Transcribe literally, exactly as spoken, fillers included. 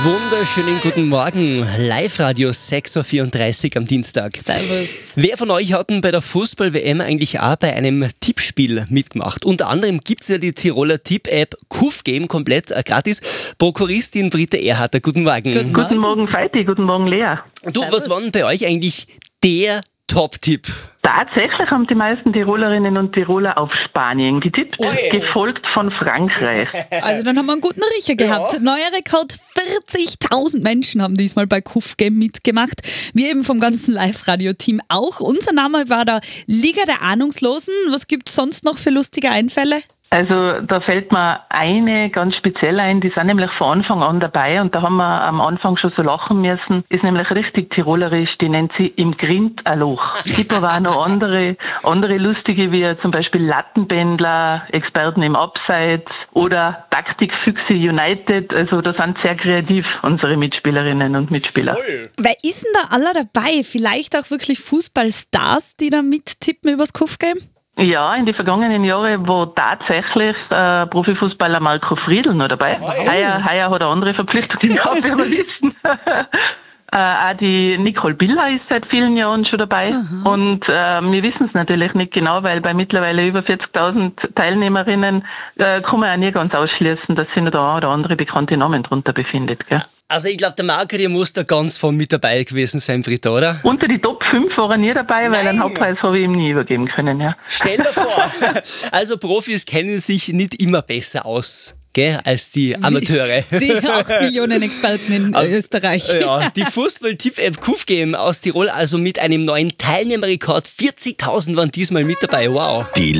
Wunderschönen guten Morgen. Live-Radio sechs Uhr vierunddreißig am Dienstag. Servus. Wer von euch hat denn bei der Fußball-W M eigentlich auch bei einem Tippspiel mitgemacht? Unter anderem gibt es ja die Tiroler Tipp-App KuffGame komplett äh, gratis. Prokuristin Britta Erharter, guten Morgen. Guten Guten Morgen, Feiti, guten Morgen, Lea. Du, Servus. was war denn bei euch eigentlich der Top-Tipp? Tatsächlich haben die meisten Tirolerinnen und Tiroler auf Spanien getippt, Ui. gefolgt von Frankreich. Also dann haben wir einen guten Riecher gehabt. Neuer Rekord, vierzigtausend Menschen haben diesmal bei KuffGame mitgemacht. Wir eben vom ganzen Live-Radio-Team auch. Unser Name war da Liga der Ahnungslosen. Was gibt es sonst noch für lustige Einfälle? Also da fällt mir eine ganz speziell ein, die sind nämlich von Anfang an dabei und da haben wir am Anfang schon so lachen müssen, ist nämlich richtig tirolerisch, die nennt sie im Grind ein Loch. Es gibt aber auch noch andere, andere lustige, wie zum Beispiel Lattenbändler, Experten im Abseits oder Taktikfüchse United, also da sind sehr kreativ unsere Mitspielerinnen und Mitspieler. Wer ist denn da alle dabei? Vielleicht auch wirklich Fußballstars, die da mittippen übers KuffGame? Ja, in den vergangenen Jahren war tatsächlich äh, Profifußballer Marco Friedl noch dabei. Heuer, heuer hat er andere Verpflichtungen gehabt, wie wir wissen. Äh, auch die Nicole Biller ist seit vielen Jahren schon dabei. Aha. Und äh, wir wissen es natürlich nicht genau, weil bei mittlerweile über vierzigtausend Teilnehmerinnen äh, kann man auch nie ganz ausschließen, dass sich noch der ein oder andere bekannte Namen drunter befindet. Gell? Also ich glaube, der Marco, der muss da ganz vorne mit dabei gewesen sein, Britta, oder? Unter die Top fünf war er nie dabei, weil einen Hauptpreis habe ich ihm nie übergeben können. Ja. Stell dir vor, also Profis kennen sich nicht immer besser aus, gell, als die Amateure. Die acht Millionen Experten in Also, Österreich. Ja, die Fußball-Tipp-App KuffGame aus Tirol, also mit einem neuen Teilnehmerrekord. vierzigtausend waren diesmal mit dabei, wow. Die